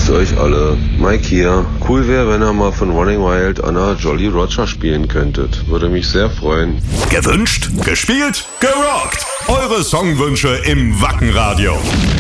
Grüßt euch alle. Mike hier. Cool wäre, wenn ihr mal von Running Wild Anna Jolly Roger spielen könntet. Würde mich sehr freuen. Gewünscht, gespielt, gerockt. Eure Songwünsche im Wackenradio.